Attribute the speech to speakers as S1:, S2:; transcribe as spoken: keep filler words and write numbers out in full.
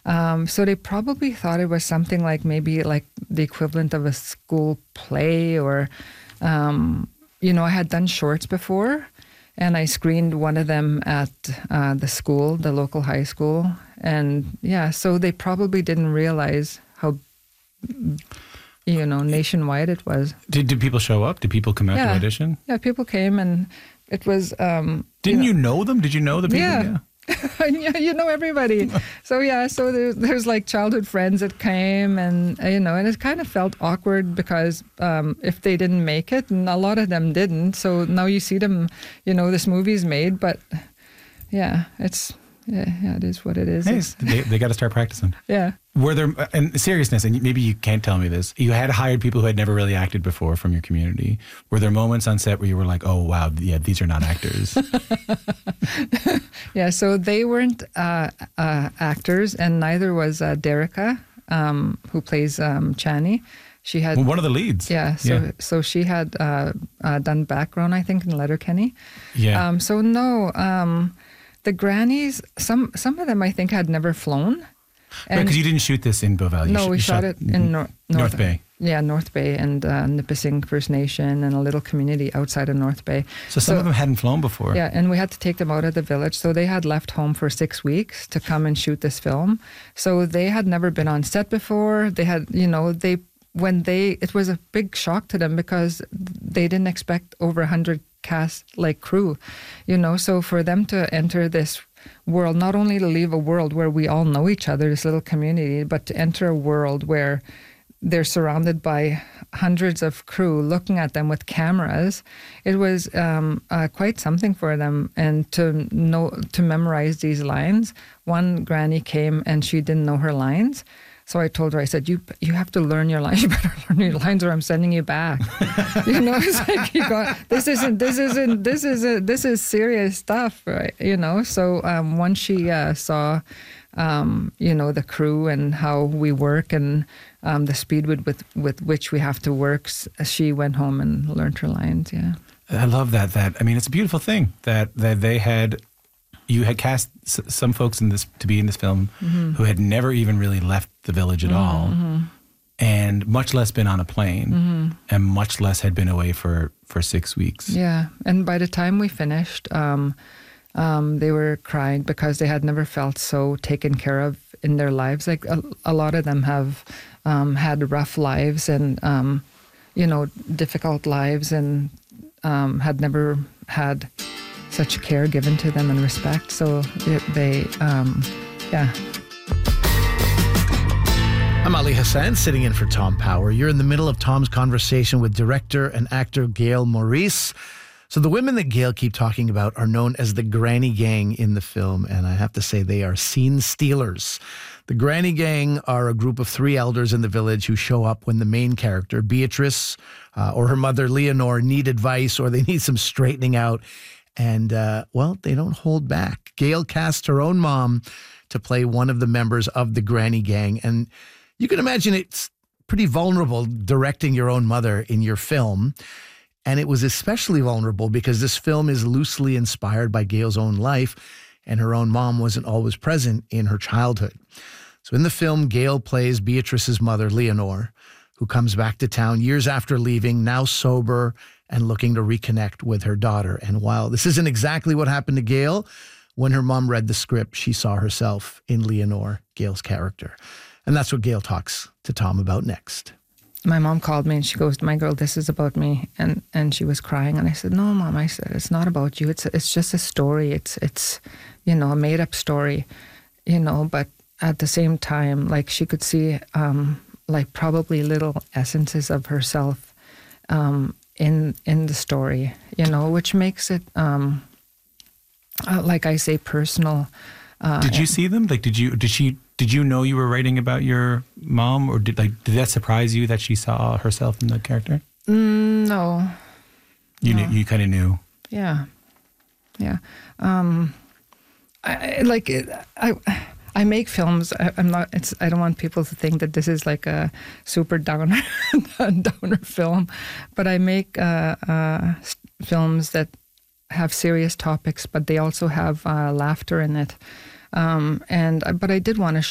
S1: Um, so they probably thought it was something like maybe like the equivalent of a school play or, um, you know, I had done shorts before and I screened one of them at uh, the school, the local high school. And yeah, so they probably didn't realize how, you know, nationwide it was.
S2: Did, did people show up? Did people come out
S1: yeah.
S2: to audition?
S1: Yeah, people came and it was... Um,
S2: Didn't
S1: you know,
S2: you know them? Did you know the people?
S1: Yeah.
S2: yeah.
S1: Yeah, you know everybody. So yeah, so there, there's like childhood friends that came, and uh, you know, and it kind of felt awkward because um, if they didn't make it, and a lot of them didn't. So now you see them, you know, this movie's made, but yeah, it's yeah, yeah it is what it is.
S2: Hey, they they got to start practicing.
S1: Yeah.
S2: Were there, in seriousness, and maybe you can't tell me this, you had hired people who had never really acted before from your community. Were there moments on set where you were like, oh, wow, yeah, these are not actors?
S1: Yeah, so they weren't uh, uh, actors, and neither was uh, Derica, um, who plays um, Chani. She had
S2: Well, one of the leads.
S1: Yeah, so
S2: Yeah.
S1: so she had uh, uh, done background, I think, in Letterkenny.
S2: Yeah.
S1: Um, so no, um, the grannies, some some of them I think had never flown.
S2: Because you didn't shoot this in Beauval. You
S1: No,
S2: sh-
S1: we
S2: you
S1: shot it in Nor-
S2: North Bay.
S1: Yeah, North Bay and uh, Nipissing First Nation and a little community outside of North Bay.
S2: So some of them hadn't flown before.
S1: Yeah, and we had to take them out of the village. So they had left home for six weeks to come and shoot this film. So they had never been on set before. They had, you know, they when they it was a big shock to them because they didn't expect over a hundred cast like crew, you know. So for them to enter this world, not only to leave a world where we all know each other, this little community, but to enter a world where they're surrounded by hundreds of crew looking at them with cameras. It was um, uh, quite something for them, and to know to memorize these lines. One granny came and she didn't know her lines. So I told her, I said, you you have to learn your lines. You better learn your lines or I'm sending you back. You know, it's like, you got, this isn't, this isn't, this isn't, this is serious stuff, right? You know, so um, once she uh, saw, um, you know, the crew and how we work and um, the speed with, with, with which we have to work, she went home and learned her lines, yeah.
S2: I love that. That I mean, it's a beautiful thing that, that they had... You had cast s- some folks in this to be in this film mm-hmm. who had never even really left the village at
S1: mm-hmm.
S2: all, and much less been on a plane, mm-hmm. and much less had been away for, for six weeks.
S1: Yeah, and by the time we finished, um, um, they were crying because they had never felt so taken care of in their lives. Like a, a lot of them have um, had rough lives and um, you know, difficult lives, and um, had never had such care given to them and respect. So it, they, um, yeah.
S3: I'm Ali Hassan, sitting in for Tom Power. You're in the middle of Tom's conversation with director and actor Gail Maurice. So the women that Gail keep talking about are known as the Granny Gang in the film, and I have to say they are scene stealers. The Granny Gang are a group of three elders in the village who show up when the main character, Beatrice, uh, or her mother, Leonore, need advice or they need some straightening out. And, uh, well, they don't hold back. Gail cast her own mom to play one of the members of the Granny Gang. And you can imagine it's pretty vulnerable directing your own mother in your film. And it was especially vulnerable because this film is loosely inspired by Gail's own life, and her own mom wasn't always present in her childhood. So in the film, Gail plays Beatrice's mother, Leonore, who comes back to town years after leaving, now sober and looking to reconnect with her daughter. And while this isn't exactly what happened to Gail, when her mom read the script, she saw herself in Leonore, Gail's character. And that's what Gail talks to Tom about next.
S1: My mom called me and she goes, "My girl, this is about me." And and she was crying. And I said, "No, Mom," I said, "it's not about you. It's it's just a story. It's, it's you know, a made-up story, you know." But at the same time, like, she could see, um, like, probably little essences of herself um, in in the story, you know, which makes it, um, uh, like I say, personal. Uh,
S2: did you see them? Like, did you did she did you know you were writing about your mom, or did like did that surprise you that she saw herself in the character?
S1: Mm, no.
S2: You
S1: no.
S2: knew. You kind of knew.
S1: Yeah, yeah. Um, I, I like it, I. I make films. I, I'm not. It's. I don't want people to think that this is like a super downer, downer film, but I make uh, uh, films that have serious topics, but they also have uh, laughter in it. Um, and but I did want to